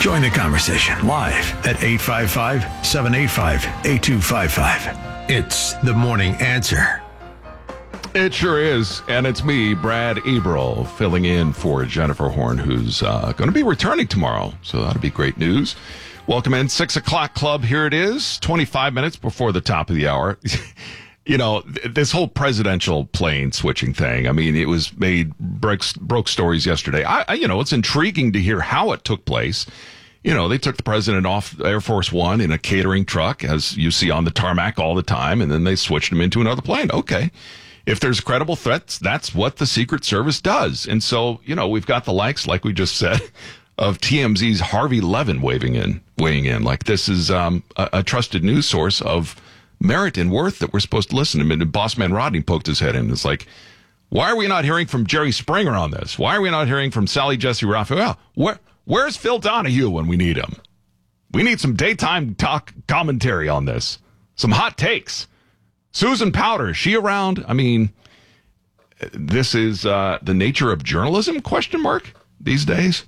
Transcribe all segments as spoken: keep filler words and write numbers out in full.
Join the conversation live at eight five five, seven eight five, eight two five five. It's The Morning Answer. It sure is, and it's me, Brad Eberl, filling in for Jennifer Horn, who's uh, going to be returning tomorrow, so that'll be great news. Welcome in, six o'clock club, here it is, twenty-five minutes before the top of the hour. You know, th- this whole presidential plane switching thing, I mean, it was made, broke, broke stories yesterday. I, I, you know, it's intriguing to hear how it took place. You know, they took the president off Air Force One in a catering truck, as you see on the tarmac all the time, and then they switched him into another plane. Okay. If there's credible threats, that's what the Secret Service does. And so, you know, we've got the likes, like we just said, of T M Z's Harvey Levin waving in, weighing in. Like this is um, a, a trusted news source of merit and worth that we're supposed to listen to. And Boss Man Rodney poked his head in. It's like, why are we not hearing from Jerry Springer on this? Why are we not hearing from Sally Jesse Raphael? Where, where's Phil Donahue when we need him? We need some daytime talk commentary on this. Some hot takes. Susan Powder, is she around? I mean, this is uh, the nature of journalism, question mark, these days?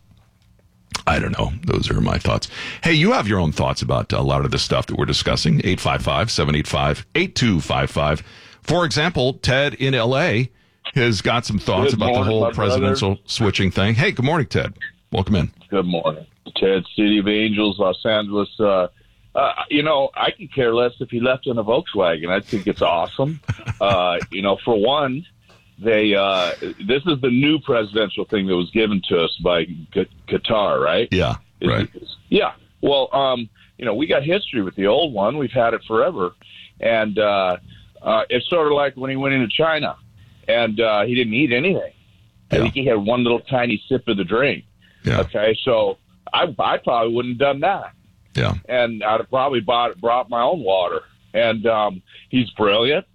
I don't know. Those are my thoughts. Hey, you have your own thoughts about a lot of the stuff that we're discussing. eight five five, seven eight five, eight two five five. For example, Ted in L A has got some thoughts Good about morning, the whole my presidential brother. switching thing. Hey, good morning, Ted. Welcome in. Good morning. Ted, City of Angels, Los Angeles. Uh, uh, you know, I could care less if he left in a Volkswagen. I think it's awesome. uh, you know, for one, they uh, this is the new presidential thing that was given to us by Q- Qatar, right? Yeah, Is right. it- yeah. Well, um, you know, we got history with the old one. We've had it forever. And uh, uh, it's sort of like when he went into China and uh, he didn't eat anything. I Yeah. think he had one little tiny sip of the drink. Yeah, Okay, so I, I probably wouldn't have done that. yeah, And I'd have probably bought, brought my own water. And um, he's brilliant.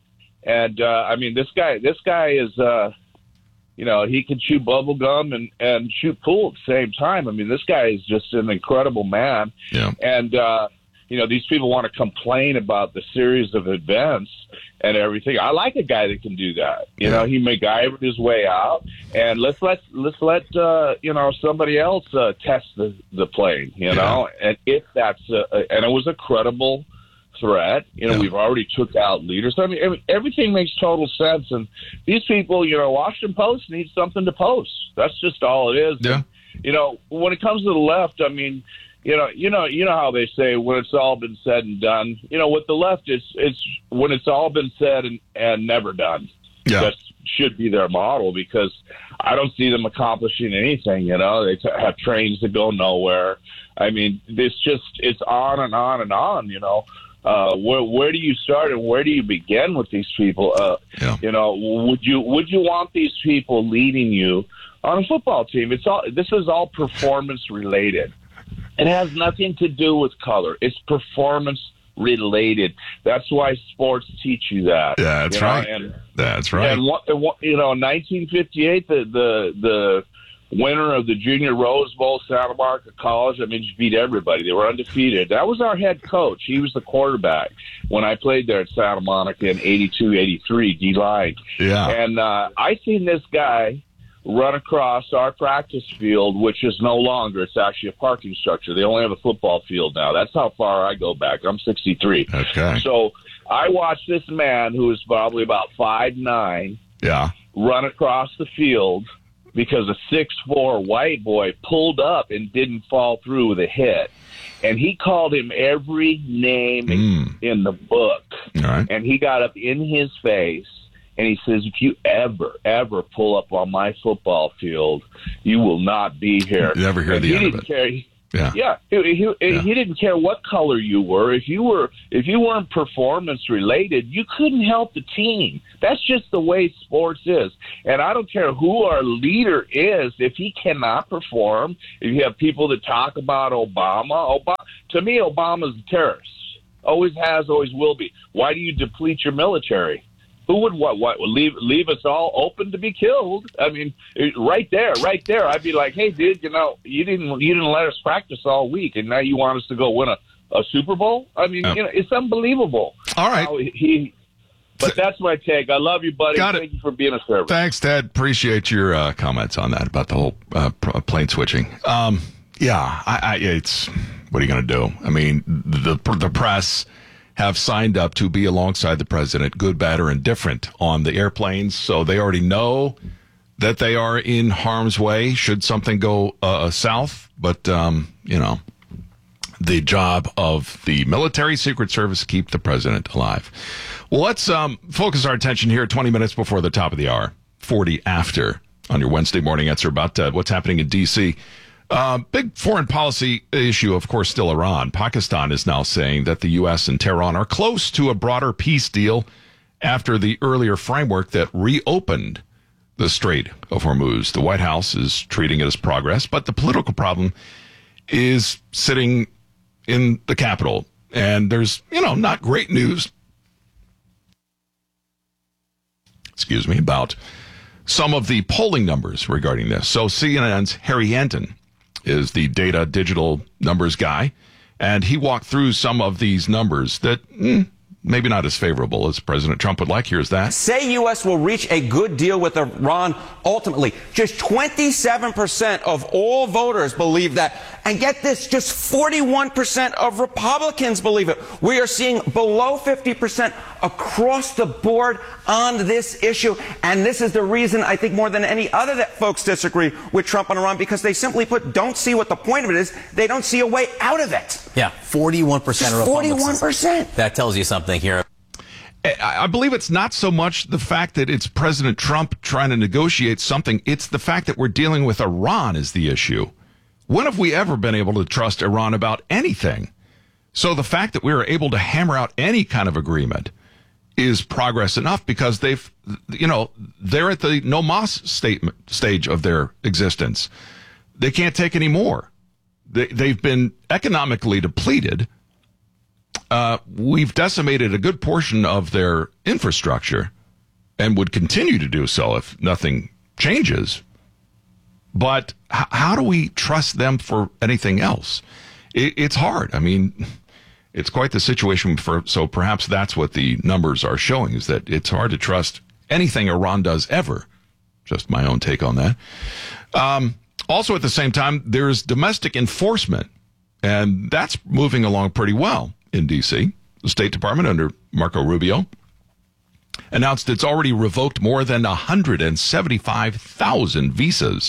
And, uh, I mean, this guy, this guy is, uh, you know, he can chew bubble gum and, and shoot pool at the same time. I mean, this guy is just an incredible man. yeah. And, uh, you know, these people want to complain about the series of events and everything. I like a guy that can do that. You Yeah. know, he MacGyvered his way out, and let's let let's let uh, you know somebody else uh, test the the plane. You Yeah. know, and if that's a, and it was a credible threat. You know, Yeah. we've already took out leaders. I mean, every- everything makes total sense. And these people, you know, Washington Post needs something to post. That's just all it is. Yeah. And, you know, when it comes to the left, I mean. You know, you know, you know how they say when it's all been said and done. You know, with the left, it's it's when it's all been said and, and never done. Yeah. That should be their model because I don't see them accomplishing anything. You know, they t- have trains that go nowhere. I mean, it's just it's on and on and on. You know, uh, where where do you start and where do you begin with these people? Uh, Yeah. You know, would you would you want these people leading you on a football team? It's all this is all performance related. It has nothing to do with color. It's performance related. That's why sports teach you that. Yeah, that's you know? right. And, That's right. and what, and what, you know, in nineteen fifty-eight, the, the the winner of the Junior Rose Bowl, Santa Monica College, I mean, just beat everybody. They were undefeated. That was our head coach. He was the quarterback when I played there at Santa Monica in eighty-two, eighty-three, D-line. Yeah. And uh, I seen this guy run across our practice field, which is no longer. It's actually a parking structure. They only have a football field now. That's how far I go back. I'm sixty-three. Okay. So I watched this man who is probably about five nine Yeah. run across the field because a six four white boy pulled up and didn't fall through with a hit. And he called him every name Mm. in the book. All right. And he got up in his face and he says, if you ever, ever pull up on my football field, you will not be here. You never hear And the he end of didn't it. care. Yeah. Yeah, he, he, Yeah. he didn't care what color you were. If you were, if you weren't performance related, you couldn't help the team. That's just the way sports is. And I don't care who our leader is. If he cannot perform, if you have people that talk about Obama, Obama to me, Obama's a terrorist. Always has, always will be. Why do you deplete your military? Who would what what leave leave us all open to be killed? I mean, it, right there, right there. I'd be like, hey, dude, you know, you didn't you didn't let us practice all week, and now you want us to go win a, a Super Bowl? I mean, Yep. you know, it's unbelievable. All right. How he, but that's my take. I love you, buddy. Got it. Thank you for being a servant. Thanks, Ted. Appreciate your uh, comments on that about the whole uh, pr- plane switching. Um, Yeah, I, I, it's what are you going to do? I mean, the the press have signed up to be alongside the president, good, bad, or indifferent, on the airplanes, so they already know that they are in harm's way should something go uh, south. But um, you know, the job of the military Secret Service keep the president alive. Well, let's um, focus our attention here. Twenty minutes before the top of the hour, forty after on your Wednesday morning answer about uh, what's happening in D C. Uh, big foreign policy issue, of course, still Iran. Pakistan is now saying that the U S and Tehran are close to a broader peace deal after the earlier framework that reopened the Strait of Hormuz. The White House is treating it as progress, but the political problem is sitting in the Capitol. And there's, you know, not great news, excuse me, about some of the polling numbers regarding this. So C N N's Harry Anton is the data digital numbers guy, and he walked through some of these numbers that mm, maybe not as favorable as President Trump would like. Here's that. Say U S will reach a good deal with Iran ultimately. Just twenty-seven percent of all voters believe that. And get this, just forty-one percent of Republicans believe it. We are seeing below fifty percent across the board on this issue. And this is the reason, I think, more than any other, that folks disagree with Trump on Iran, because they simply put don't see what the point of it is. They don't see a way out of it. Yeah, forty-one percent of Republicans. forty-one percent. That tells you something here. I believe it's not so much the fact that it's President Trump trying to negotiate something. It's the fact that we're dealing with Iran is the issue. When have we ever been able to trust Iran about anything? So the fact that we are able to hammer out any kind of agreement is progress enough, because they've, you know, they're at the no mas statement stage of their existence. They can't take any more. They, they've been economically depleted. Uh, we've decimated a good portion of their infrastructure and would continue to do so if nothing changes. But h- how do we trust them for anything else? It, it's hard. I mean, it's quite the situation. For so perhaps that's what the numbers are showing, is that it's hard to trust anything Iran does ever. Just my own take on that. Um, also, at the same time, there's domestic enforcement, and that's moving along pretty well in D C. The State Department under Marco Rubio announced it's already revoked more than one hundred seventy-five thousand visas.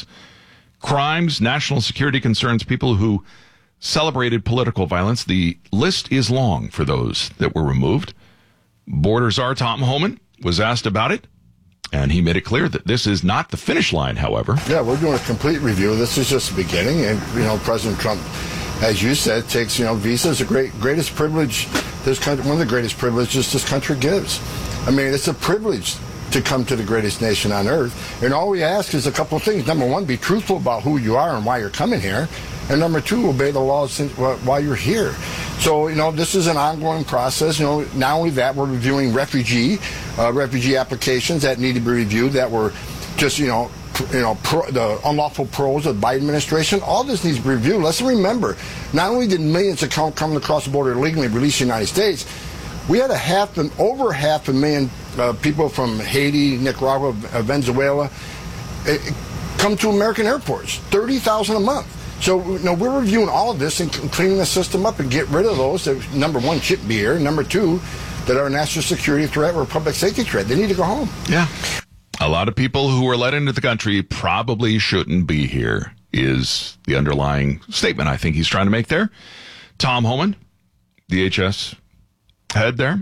Crimes, national security concerns, people who celebrated political violence. The list is long for those that were removed. Border Czar Tom Homan was asked about it, and he made it clear that this is not the finish line, however. Yeah, we're doing a complete review. This is just the beginning. And, you know, President Trump, as you said, takes, you know, visas, the great, greatest privilege this country, one of the greatest privileges this country gives. I mean, it's a privilege to come to the greatest nation on earth. And all we ask is a couple of things. Number one, be truthful about who you are and why you're coming here. And number two, obey the laws while you're here. So, you know, this is an ongoing process. You know, not only that, we're reviewing refugee, uh, refugee applications that need to be reviewed that were just, you know, you know, pro, the unlawful pros of the Biden administration. All this needs to be reviewed. Let's remember, not only did millions of come coming across the border illegally release the United States, we had a half, an, over half a million uh, people from Haiti, Nicaragua, uh, Venezuela uh, come to American airports, thirty thousand a month. So, you know, we're reviewing all of this and cleaning the system up and get rid of those that, number one, shouldn't be here. Number two, that are a national security threat or a public safety threat. They need to go home. Yeah. A lot of people who were let into the country probably shouldn't be here, is the underlying statement I think he's trying to make there. Tom Homan, D H S head there.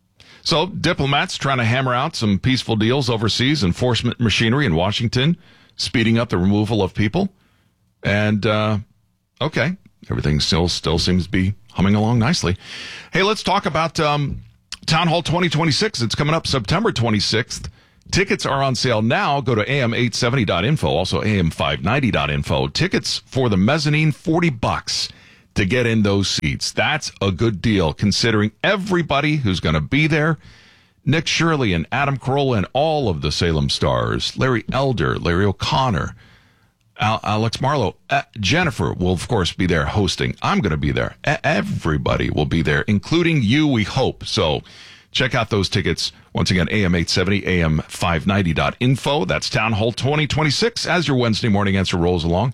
So diplomats trying to hammer out some peaceful deals overseas, enforcement machinery in Washington, speeding up the removal of people. And, uh, okay, everything still still seems to be humming along nicely. Hey, let's talk about um, Town Hall twenty twenty-six. It's coming up September twenty-sixth. Tickets are on sale now. Go to A M eight seventy dot info, also A M five ninety dot info. Tickets for the mezzanine, forty bucks to get in those seats. That's a good deal, considering everybody who's going to be there. Nick Shirley and Adam Carolla and all of the Salem stars. Larry Elder, Larry O'Connor, Al- Alex Marlowe. Uh, Jennifer will, of course, be there hosting. I'm going to be there. A- everybody will be there, including you, we hope. So check out those tickets. Once again, A M eight seventy, A M five ninety dot info. That's Town Hall twenty twenty-six as your Wednesday morning answer rolls along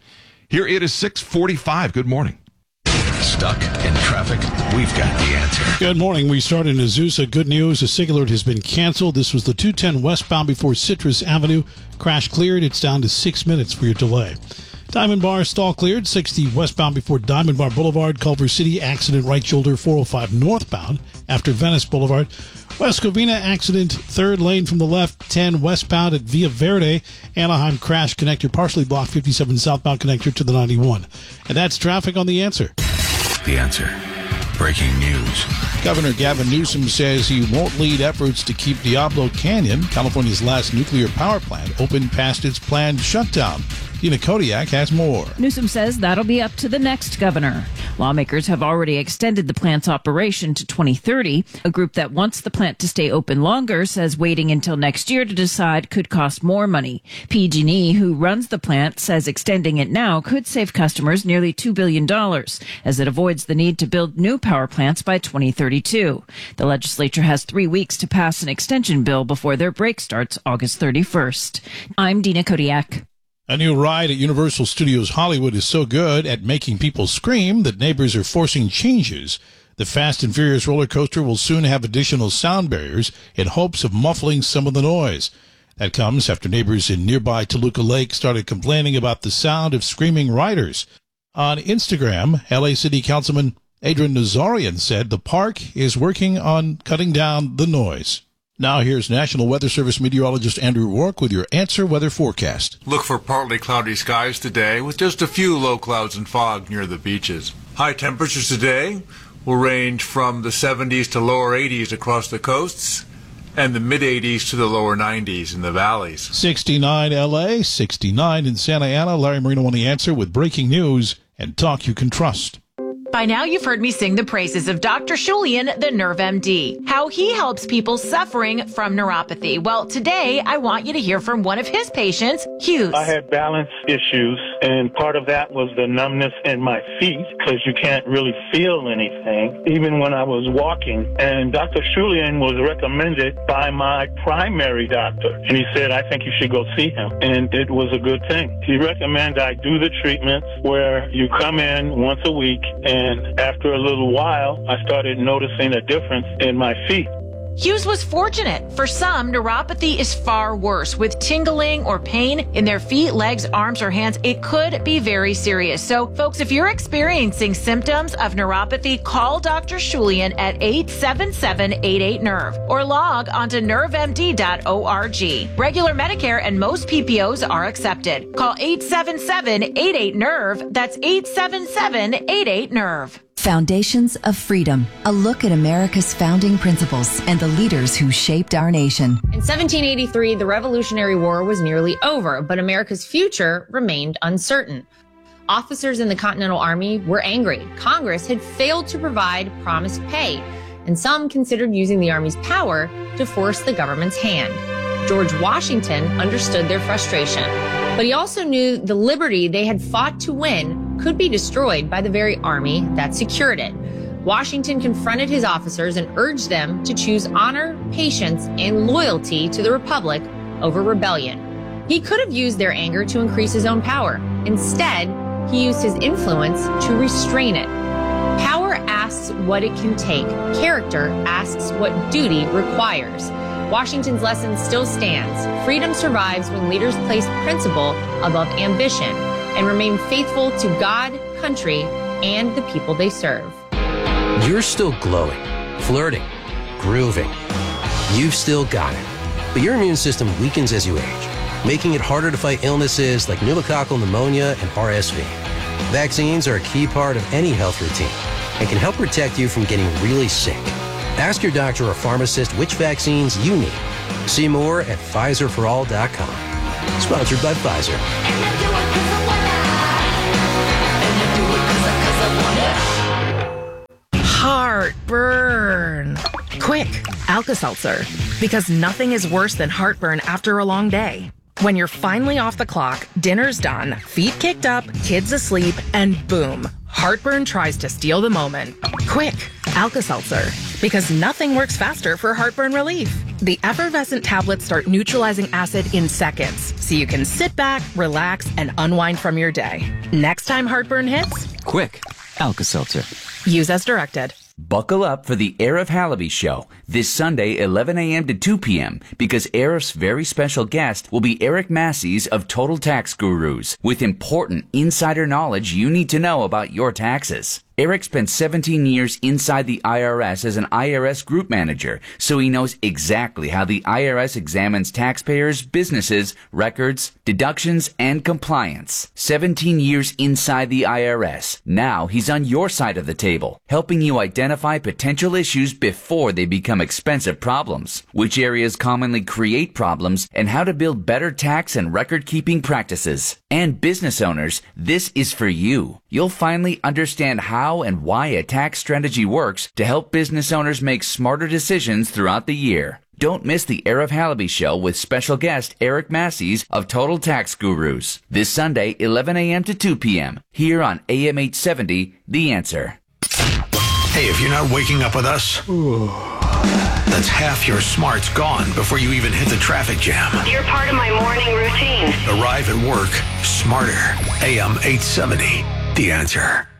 Here it is six forty-five. Good morning. Stuck in traffic? We've got the answer. Good morning. We start in Azusa. Good news. A SIG alert has been canceled. This was the two ten westbound before Citrus Avenue. Crash cleared. It's down to six minutes for your delay. Diamond Bar stall cleared. sixty westbound before Diamond Bar Boulevard. Culver City accident right shoulder four oh five northbound after Venice Boulevard. West Covina accident third lane from the left. ten westbound at Via Verde. Anaheim crash connector partially blocked. fifty-seven southbound connector to the ninety-one. And that's traffic on The Answer. The Answer. Breaking news. Governor Gavin Newsom says he won't lead efforts to keep Diablo Canyon, California's last nuclear power plant, open past its planned shutdown. Dina Kodiak has more. Newsom says that'll be up to the next governor. Lawmakers have already extended the plant's operation to twenty thirty. A group that wants the plant to stay open longer says waiting until next year to decide could cost more money. P G and E, who runs the plant, says extending it now could save customers nearly two billion dollars, as it avoids the need to build new power plants by twenty thirty-two. The legislature has three weeks to pass an extension bill before their break starts August thirty-first. I'm Dina Kodiak. A new ride at Universal Studios Hollywood is so good at making people scream that neighbors are forcing changes. The Fast and Furious roller coaster will soon have additional sound barriers in hopes of muffling some of the noise. That comes after neighbors in nearby Toluca Lake started complaining about the sound of screaming riders. On Instagram, L A City Councilman Adrian Nazarian said the park is working on cutting down the noise. Now here's National Weather Service meteorologist Andrew Rourke with your Answer Weather Forecast. Look for partly cloudy skies today with just a few low clouds and fog near the beaches. High temperatures today will range from the seventies to lower eighties across the coasts and the mid-eighties to the lower nineties in the valleys. sixty-nine L A, sixty-nine in Santa Ana. Larry Marino on The Answer with breaking news and talk you can trust. By now, you've heard me sing the praises of Doctor Shulian, the Nerve M D, how he helps people suffering from neuropathy. Well, today, I want you to hear from one of his patients, Hughes. I had balance issues, and part of that was the numbness in my feet, because you can't really feel anything, even when I was walking. And Doctor Shulian was recommended by my primary doctor, and he said, I think you should go see him. And it was a good thing. He recommended I do the treatments where you come in once a week, and And after a little while, I started noticing a difference in my feet. Hughes was fortunate. For some, neuropathy is far worse. With tingling or pain in their feet, legs, arms, or hands, it could be very serious. So, folks, if you're experiencing symptoms of neuropathy, call Doctor Shulian at eight seven seven, eight eight, nerve or log onto nerve m d dot org. Regular Medicare and most P P Os are accepted. Call eight seven seven, eight eight, nerve. That's eight seven seven, eight eight, nerve. Foundations of Freedom, a look at America's founding principles and the leaders who shaped our nation. In seventeen eighty-three, the Revolutionary War was nearly over, but America's future remained uncertain. Officers in the Continental Army were angry. Congress had failed to provide promised pay, and some considered using the Army's power to force the government's hand. George Washington understood their frustration, but he also knew the liberty they had fought to win could be destroyed by the very army that secured it. Washington confronted his officers and urged them to choose honor, patience, and loyalty to the Republic over rebellion. He could have used their anger to increase his own power. Instead, he used his influence to restrain it. Power asks what it can take. Character asks what duty requires. Washington's lesson still stands. Freedom survives when leaders place principle above ambition and remain faithful to God, country, and the people they serve. You're still glowing, flirting, grooving. You've still got it. But your immune system weakens as you age, making it harder to fight illnesses like pneumococcal pneumonia and R S V. Vaccines are a key part of any health routine and can help protect you from getting really sick. Ask your doctor or pharmacist which vaccines you need. See more at Pfizer for all dot com. Sponsored by Pfizer. Heartburn. Quick, Alka-Seltzer. Because nothing is worse than heartburn after a long day. When you're finally off the clock, dinner's done, feet kicked up, kids asleep, and boom, heartburn tries to steal the moment. Quick, Alka-Seltzer. Because nothing works faster for heartburn relief. The effervescent tablets start neutralizing acid in seconds, so you can sit back, relax, and unwind from your day. Next time heartburn hits, quick, Alka-Seltzer. Use as directed. Buckle up for the Arif Halaby Show this Sunday, eleven a.m. to two p.m. because Arif's very special guest will be Eric Massey's of Total Tax Gurus with important insider knowledge you need to know about your taxes. Eric spent seventeen years inside the I R S as an I R S group manager, so he knows exactly how the I R S examines taxpayers, businesses, records, deductions, and compliance. seventeen years inside the I R S. Now he's on your side of the table, helping you identify potential issues before they become expensive problems, which areas commonly create problems, and how to build better tax and record-keeping practices. And business owners, this is for you. You'll finally understand how and why a tax strategy works to help business owners make smarter decisions throughout the year. Don't miss the Arif Halaby Show with special guest Eric Massey's of Total Tax Gurus this Sunday, eleven a.m. to two p.m. here on A M eight seventy, The Answer. Hey, if you're not waking up with us, that's half your smarts gone before you even hit the traffic jam. You're part of my morning routine. Arrive at work smarter. A M eight seventy, The Answer.